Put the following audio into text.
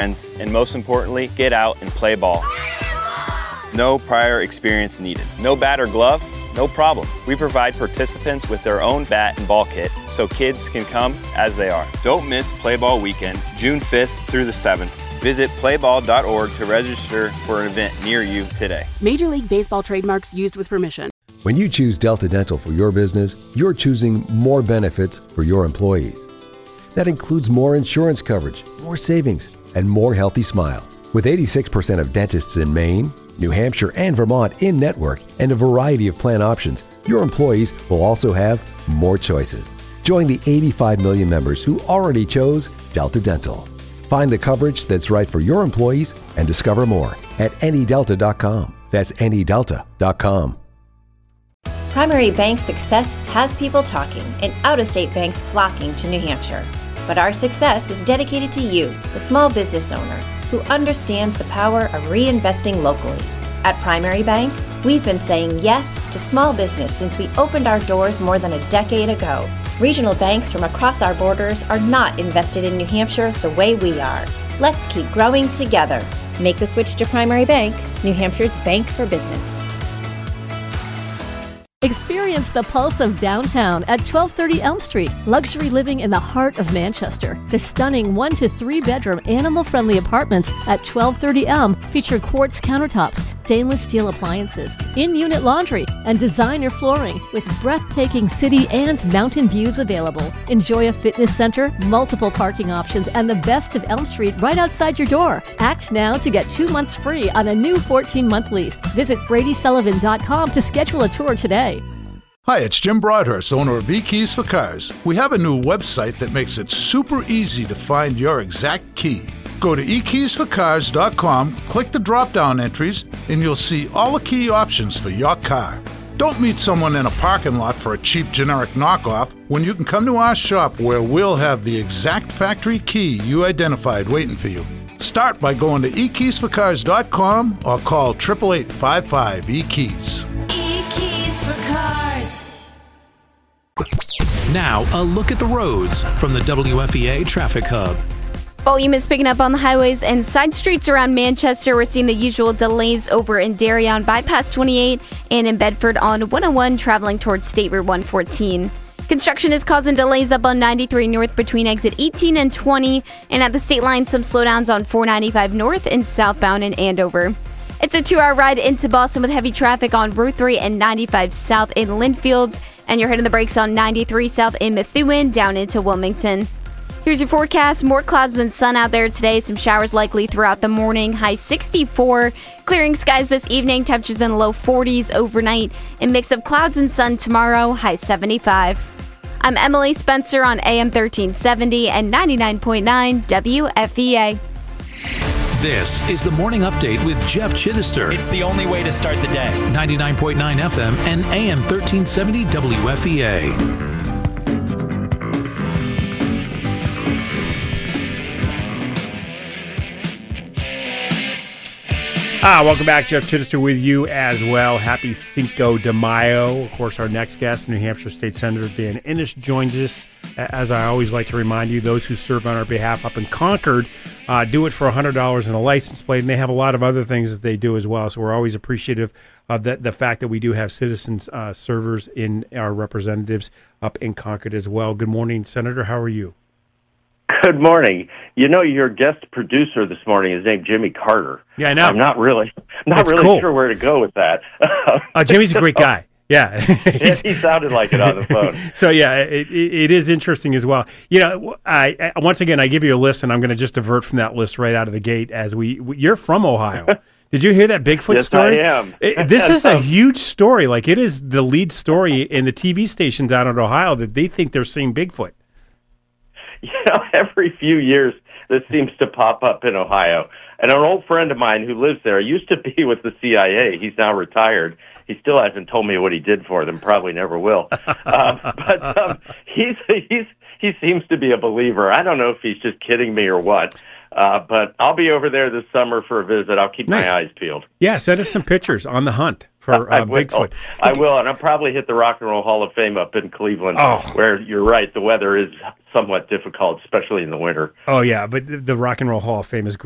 friends, and most importantly, get out and play ball. No prior experience needed. No bat or glove? No problem. We provide participants with their own bat and ball kit so kids can come as they are. Don't miss Play Ball Weekend, June 5th through the 7th. Visit playball.org to register for an event near you today. Major League Baseball trademarks used with permission. When you choose Delta Dental for your business, you're choosing more benefits for your employees. That includes more insurance coverage, more savings, and more healthy smiles. With 86% of dentists in Maine, New Hampshire, and Vermont in-network and a variety of plan options, your employees will also have more choices. Join the 85 million members who already chose Delta Dental. Find the coverage that's right for your employees and discover more at anydelta.com. That's anydelta.com. Primary Bank success has people talking and out-of-state banks flocking to New Hampshire. But our success is dedicated to you, the small business owner, who understands the power of reinvesting locally. At Primary Bank, we've been saying yes to small business since we opened our doors more than a decade ago. Regional banks from across our borders are not invested in New Hampshire the way we are. Let's keep growing together. Make the switch to Primary Bank, New Hampshire's bank for business. Experience the pulse of downtown at 1230 Elm Street. Luxury living in the heart of Manchester. The stunning 1 to 3 bedroom animal-friendly apartments at 1230 Elm feature quartz countertops, stainless steel appliances, in-unit laundry, and designer flooring with breathtaking city and mountain views available. Enjoy a fitness center, multiple parking options, and the best of Elm Street right outside your door. Act now to get 2 months free on a new 14-month lease. Visit BradySullivan.com to schedule a tour today. Hi, it's Jim Broadhurst, owner of eKeys for Cars. We have a new website that makes it super easy to find your exact key. Go to eKeysForCars.com, click the drop-down entries, and you'll see all the key options for your car. Don't meet someone in a parking lot for a cheap generic knockoff when you can come to our shop where we'll have the exact factory key you identified waiting for you. Start by going to eKeysForCars.com or call 888-55-EKEYS. eKeys for Cars. Now, a look at the roads from the WFEA Traffic Hub. Volume is picking up on the highways and side streets around Manchester. We're seeing the usual delays over in Derry on Bypass 28 and in Bedford on 101 traveling towards State Route 114. Construction is causing delays up on 93 North between exit 18 and 20, and at the state line, some slowdowns on 495 North and southbound in Andover. It's a 2-hour ride into Boston with heavy traffic on Route 3 and 95 South in Linfield, and you're hitting the brakes on 93 South in Methuen down into Wilmington. Here's your forecast. More clouds than sun out there today. Some showers likely throughout the morning. High 64. Clearing skies this evening. Temperatures in the low 40s overnight. A mix of clouds and sun tomorrow. High 75. I'm Emily Spencer on AM 1370 and 99.9 WFEA. This is the Morning Update with Jeff Chittister. It's the only way to start the day. 99.9 FM and AM 1370 WFEA. Welcome back. Jeff Chittister with you as well. Happy Cinco de Mayo. Of course, our next guest, New Hampshire State Senator Dan Innish, joins us. As I always like to remind you, those who serve on our behalf up in Concord do it for $100 in a license plate, and they have a lot of other things that they do as well. So we're always appreciative of the fact that we do have citizens servers in our representatives up in Concord as well. Good morning, Senator. How are you? Good morning. You know, your guest producer this morning is named Jimmy Carter. Yeah, I know. I'm not really cool. sure where to go with that. Jimmy's a great guy. Yeah. He sounded like it on the phone. So, yeah, it is interesting as well. You know, I once again, I give you a list, and I'm going to just divert from that list right out of the gate as you're from Ohio. Did you hear that Bigfoot story? Yes, I am. This is a huge story. Like, it is the lead story in the TV stations out in Ohio that they think they're seeing Bigfoot. You know, every few years, this seems to pop up in Ohio. And an old friend of mine who lives there used to be with the CIA. He's now retired. He still hasn't told me what he did for them. Probably never will. But he seems to be a believer. I don't know if he's just kidding me or what. But I'll be over there this summer for a visit. I'll keep my eyes peeled. Yeah, send us some pictures on the hunt for Bigfoot. I will, and I'll probably hit the Rock and Roll Hall of Fame up in Cleveland, where you're right, the weather is somewhat difficult, especially in the winter. Oh, yeah, but the Rock and Roll Hall of Fame is great.